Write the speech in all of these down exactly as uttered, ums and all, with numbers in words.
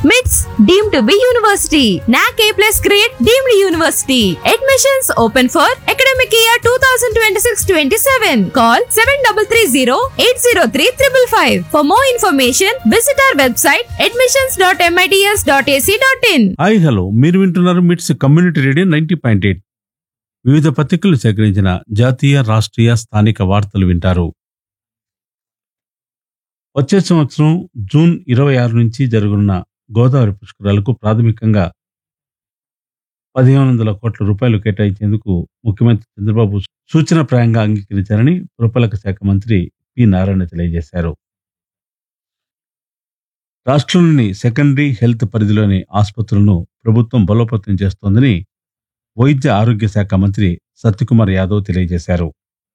MITS deemed to be university. N A C A plus grade deemed university. Admissions open for academic year twenty twenty-six twenty-seven. Call seven three three zero eight zero three five five. For more information, visit our website admissions dot mits dot a c dot in. Hi hello, మీరు వింటున్నారు మిట్స్ community radio ninety point eight. వివిధ పత్రికలు సేకరించిన జాతీయ రాష్ట్రీయ స్థానిక వార్తలు వింటారు. వచ్చే సంవత్సరం జూన్ ఇరవై ఆరు నుంచి జరగనున్న గోదావరి పుష్కరాలకు ప్రాథమికంగా పదిహేను వందల కోట్ల రూపాయలు కేటాయించేందుకు ముఖ్యమంత్రి చంద్రబాబు సూచనప్రాయంగా అంగీకరించారని పురపాలక శాఖ మంత్రి పి నారాయణ తెలియజేశారు. రాష్ట్రంలోని సెకండరీ హెల్త్ పరిధిలోని ఆసుపత్రులను ప్రభుత్వం బలోపేతం చేస్తోందని వైద్య ఆరోగ్య శాఖ మంత్రి సత్యకుమార్ యాదవ్ తెలియజేశారు.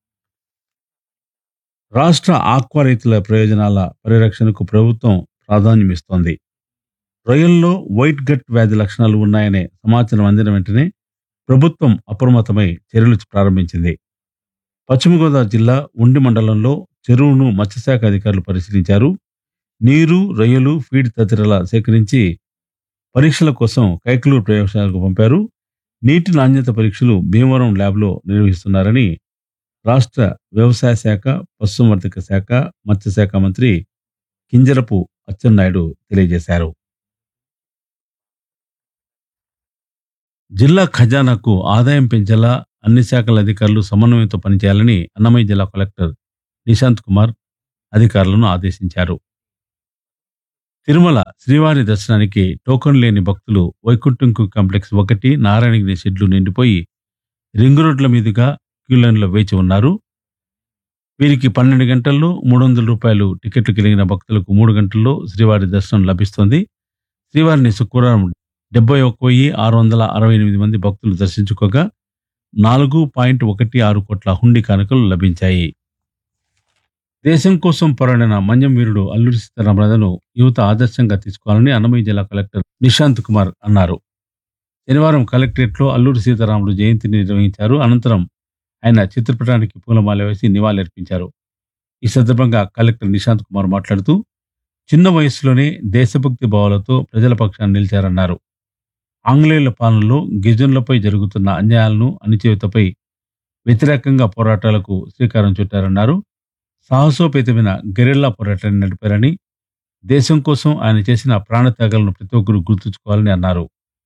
రాష్ట్ర ఆక్వా రైతుల ప్రయోజనాల పరిరక్షణకు ప్రభుత్వం ప్రాధాన్యమిస్తోంది. రొయ్యల్లో వైట్ గట్ వ్యాధి లక్షణాలు ఉన్నాయనే సమాచారం అందిన వెంటనే ప్రభుత్వం అప్రమత్తమై చర్యలు ప్రారంభించింది. పశ్చిమ గోదావరి జిల్లా ఉండి మండలంలో చెరువును మత్స్యశాఖ అధికారులు పరిశీలించారు. నీరు, రొయ్యలు, ఫీడ్ తదితరాల సేకరించి పరీక్షల కోసం కైకలూరు ప్రయోగశాలకు పంపారు. నీటి నాణ్యత పరీక్షలు భీమవరం ల్యాబ్లో నిర్వహిస్తున్నారని రాష్ట్ర వ్యవసాయ శాఖ, పశుసంవర్ధక శాఖ, మత్స్యశాఖ మంత్రి కింజరపు అచ్చెన్నాయుడు తెలియజేశారు. జిల్లా ఖజానాకు ఆదాయం పెంచేలా అన్ని శాఖల అధికారులు సమన్వయంతో పనిచేయాలని అన్నమయ్య జిల్లా కలెక్టర్ నిశాంత్ కుమార్ అధికారులను ఆదేశించారు. తిరుమల శ్రీవారి దర్శనానికి టోకన్ లేని భక్తులు వైకుంఠం క్యూ కాంప్లెక్స్ ఒకటి, నారాయణగిరి షెడ్లు నిండిపోయి రింగు రోడ్ల మీదుగా క్యూ లైన్లో వేచి ఉన్నారు. వీరికి పన్నెండు గంటల్లో మూడు వందల రూపాయలు టికెట్లు కలిగిన భక్తులకు మూడు గంటల్లో శ్రీవారి దర్శనం లభిస్తోంది. శ్రీవారిని శుక్రవారం డెబ్బై ఒక్క వెయ్యి ఆరు వందల అరవై ఎనిమిది మంది భక్తులు దర్శించుకోగా నాలుగు పాయింట్ ఒకటి ఆరు కోట్ల హుండీ కానుకలు లభించాయి. దేశం కోసం పోరాడిన మన్యం వీరుడు అల్లూరి సీతారామరాజును యువత ఆదర్శంగా తీసుకోవాలని అన్నమయ్య జిల్లా కలెక్టర్ నిశాంత్ కుమార్ అన్నారు. శనివారం కలెక్టరేట్లో అల్లూరి సీతారాముడు జయంతిని నిర్వహించారు. అనంతరం ఆయన చిత్రపటానికి పూలమాల వేసి నివాళులర్పించారు. ఈ సందర్భంగా కలెక్టర్ నిశాంత్ కుమార్ మాట్లాడుతూ చిన్న వయసులోనే దేశభక్తి భావాలతో ప్రజల పక్షాన్ని నిలిచారన్నారు. ఆంగ్లేయుల పాలనలో గిరిజనులపై జరుగుతున్న అన్యాయాలను, అణిచివేతపై వ్యతిరేకంగా పోరాటాలకు శ్రీకారం చుట్టారన్నారు. సాహసోపేతమైన గెరిల్లా పోరాటాన్ని నడిపారని, దేశం కోసం ఆయన చేసిన ప్రాణత్యాగాలను ప్రతి ఒక్కరూ గుర్తుంచుకోవాలని అన్నారు.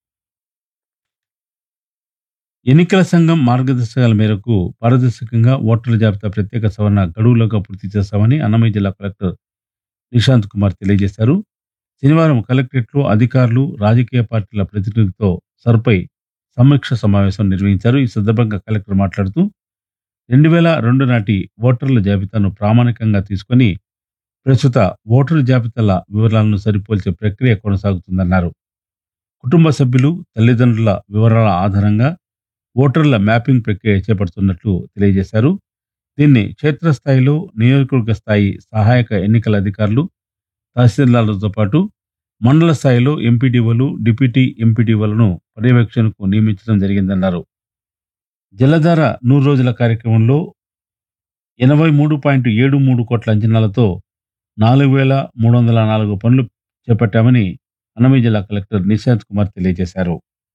ఎన్నికల సంఘం మార్గదర్శకాల మేరకు పారదర్శకంగా ఓటర్ల జాబితా ప్రత్యేక సవరణ గడువులుగా పూర్తి చేస్తామని అన్నమయ్య జిల్లా కలెక్టర్ నిశాంత్ కుమార్ తెలియజేశారు. శనివారం కలెక్టరేట్లో అధికారులు, రాజకీయ పార్టీల ప్రతినిధులతో సర్పై సమీక్ష సమావేశం నిర్వహించారు. ఈ సందర్భంగా కలెక్టర్ మాట్లాడుతూ రెండు వేల రెండు నాటి ఓటర్ల జాబితాను ప్రామాణికంగా తీసుకొని ప్రస్తుత ఓటర్ల జాబితాల వివరాలను సరిపోల్చే ప్రక్రియ కొనసాగుతుందన్నారు. కుటుంబ సభ్యులు, తల్లిదండ్రుల వివరాల ఆధారంగా ఓటర్ల మ్యాపింగ్ ప్రక్రియ చేపడుతున్నట్లు తెలియజేశారు. దీన్ని క్షేత్రస్థాయిలో నియోజకవర్గ స్థాయి సహాయక ఎన్నికల అధికారులు, తహసీల్దార్లతో పాటు మండల స్థాయిలో ఎంపీడీఓలు, డిప్యూటీ ఎంపీడీఓలను పర్యవేక్షణకు నియమించడం జరిగిందన్నారు. జలధార నూరు రోజుల కార్యక్రమంలో ఎనభై మూడు పాయింట్ ఏడు మూడు కోట్ల అంచనాలతో నాలుగు వేల మూడు వందల నాలుగు పనులు చేపట్టామని అన్నమయ్య జిల్లా కలెక్టర్ నిశాంత్ కుమార్ తెలియజేశారు.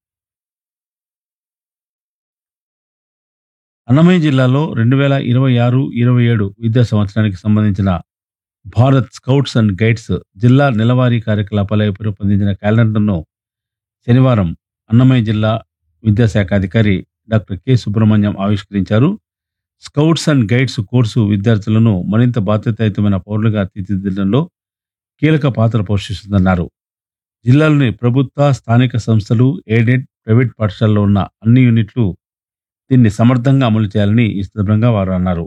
అన్నమయ్య జిల్లాలో రెండు వేల ఇరవై ఆరు ఇరవై ఏడు విద్యా సంవత్సరానికి సంబంధించిన భారత్ స్కౌట్స్ అండ్ గైడ్స్ జిల్లా నెలవారీ కార్యకలాపాలపై రూపొందించిన క్యాలెండర్ను శనివారం అన్నమయ్య జిల్లా విద్యాశాఖ అధికారి డాక్టర్ కె సుబ్రహ్మణ్యం ఆవిష్కరించారు. స్కౌట్స్ అండ్ గైడ్స్ కోర్సు విద్యార్థులను మరింత బాధ్యతాయుతమైన పౌరులుగా తీర్చిదిద్దడంలో కీలక పాత్ర పోషిస్తుందన్నారు. జిల్లాలోని ప్రభుత్వ, స్థానిక సంస్థలు, ఎయిడెడ్, ప్రైవేట్ పాఠశాలలో ఉన్న అన్ని యూనిట్లు దీన్ని సమర్థంగా అమలు చేయాలని ఈ సందర్భంగా వారు అన్నారు.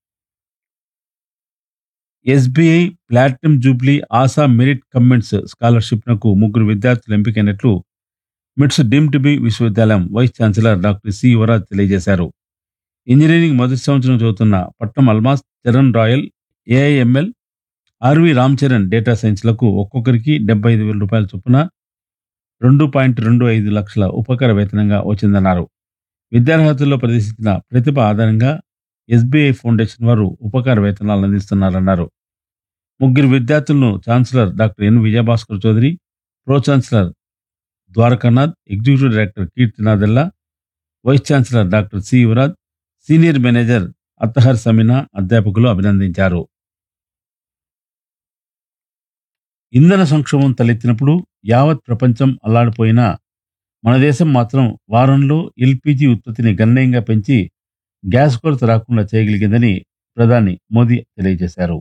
SBI platinum Jubilee ASHA merit comments స్కాలర్షిప్నకు ముగ్గురు విద్యార్థులు ఎంపికైనట్లు మిట్స్ డీమ్డ్ టు బి విశ్వవిద్యాలయం vice chancellor doctor C Yuvraj తెలియజేశారు. ఇంజనీరింగ్ మొదటి సంవత్సరం చదువుతున్న పట్నం అల్మాస్, Charan royal AIML, RV Ram Charan data సైన్స్లకు ఒక్కొక్కరికి డెబ్బై ఐదు వేల రూపాయల చొప్పున రెండు పాయింట్ రెండు ఐదు లక్షల ఉపకార వేతనంగా వచ్చిందన్నారు. విద్యార్హతల్లో ప్రదర్శించిన ప్రతిభ ఆధారంగా ఎస్బీఐ ఫౌండేషన్ వారు ఉపకార వేతనాలు అందిస్తున్నారన్నారు. ముగ్గురు విద్యార్థులను chancellor doctor N Vijayabhaskar Chowdary, pro chancellor Dwarakanath, executive director కీర్తినాథెల్లా, vice chancellor doctor C Yuvraj, senior manager అత్తహర్ Sameena అధ్యాపకులు అభినందించారు. ఇంధన సంక్షోభం తలెత్తినప్పుడు యావత్ ప్రపంచం అల్లాడిపోయినా మన దేశం మాత్రం వారంలో ఎల్పీజీ ఉత్పత్తిని గణనీయంగా పెంచి గ్యాస్ కొరత రాకుండా చేయగలిగిందని ప్రధాని మోదీ తెలియజేశారు.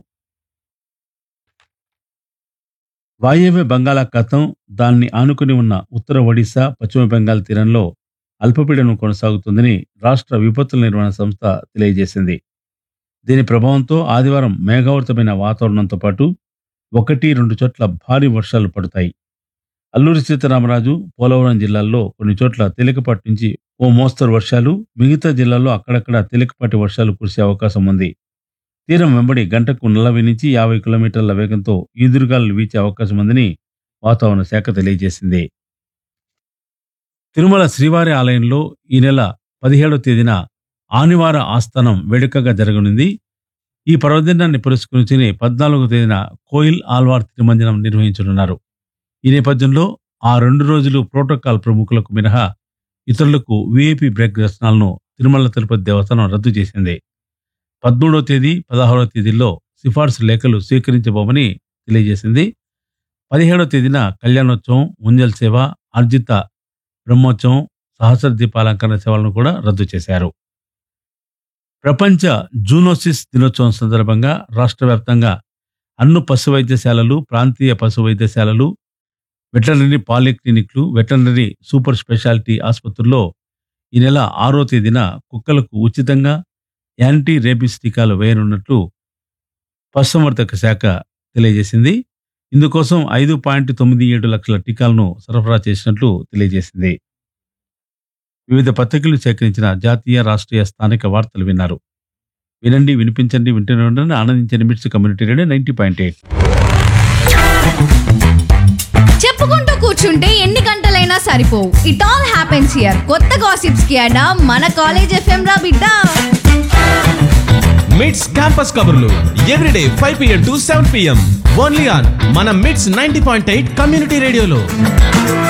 వాయవ్య బంగాళాఖాతం, దాన్ని ఆనుకుని ఉన్న ఉత్తర ఒడిశా, పశ్చిమ బెంగాల్ తీరంలో అల్పపీడనం కొనసాగుతుందని రాష్ట్ర విపత్తుల నిర్వహణ సంస్థ తెలియజేసింది. దీని ప్రభావంతో ఆదివారం మేఘావృతమైన వాతావరణంతో పాటు ఒకటి రెండు చోట్ల భారీ వర్షాలు పడతాయి. అల్లూరి సీతారామరాజు, పోలవరం జిల్లాల్లో కొన్ని చోట్ల తేలికపాటి నుంచి ఓ మోస్తరు వర్షాలు, మిగతా జిల్లాల్లో అక్కడక్కడ తేలికపాటి వర్షాలు కురిసే అవకాశం ఉంది. తీరం వెంబడి గంటకు నలభై నుంచి యాభై కిలోమీటర్ల వేగంతో ఈదురుగాలులు వీచే అవకాశం ఉందని వాతావరణ శాఖ తెలియజేసింది. తిరుమల శ్రీవారి ఆలయంలో ఈ నెల పదిహేడవ తేదీన ఆనివార ఆస్థానం వేడుకగా జరగనుంది. ఈ పర్వదినాన్ని పురస్కరించుకుని పద్నాలుగవ తేదీన కోయిల్ ఆల్వార్ తిరుమంజనం నిర్వహించనున్నారు. ఈ నేపథ్యంలో ఆ రెండు రోజులు ప్రోటోకాల్ ప్రముఖులకు మినహా ఇతరులకు వీఐపీ బ్రేక్ దర్శనాలను తిరుమల తిరుపతి దేవస్థానం రద్దు చేసింది. పదమూడవ తేదీ, పదహారవ తేదీల్లో సిఫార్సు లేఖలు స్వీకరించబోమని తెలియజేసింది. పదిహేడవ తేదీన కళ్యాణోత్సవం, ఉంజల్ సేవ, ఆర్జిత బ్రహ్మోత్సవం, సహస్ర దీపాలంకరణ సేవలను కూడా రద్దు చేశారు. ప్రపంచ జూనోసిస్ దినోత్సవం సందర్భంగా రాష్ట్ర వ్యాప్తంగా అన్ని పశు వైద్యశాలలు, ప్రాంతీయ పశు వైద్యశాలలు, వెటర్నరీ పాలిక్లినిక్లు, వెటర్నరీ సూపర్ స్పెషాలిటీ ఆసుపత్రుల్లో ఈ నెల ఆరో తేదీన కుక్కలకు ఉచితంగా యాంటీ రేబిస్ టీకాలు వేయనున్నట్లు పశుసంవర్ధక శాఖ తెలియజేసింది. ఇందుకోసం ఐదు పాయింట్ తొమ్మిది ఏడు లక్షల టీకాలను సరఫరా చేసినట్లు తెలియజేసింది. వివిధ పత్రికలు సేకరించిన జాతీయ, రాష్ట్రీయ, స్థానిక వార్తలు విన్నారు. వినండి, వినిపించండి, వింటూనే ఉండండి, ఆనందించండి. మిట్స్ community radio ninety point eight. చెప్పుకుంటూ కూర్చుంటే ఎన్ని గంటలైనా సరిపోవు. It all happens here. కొత్త గాసిప్స్ కి అడా మన కాలేజ్ ఎఫ్ఎం రా బిడ్డ. మిట్స్ క్యాంపస్ కబుర్లు everyday five PM to seven PM only on మన మిట్స్ నైంటీ పాయింట్ ఎయిట్ కమ్యూనిటీ రేడియోలో.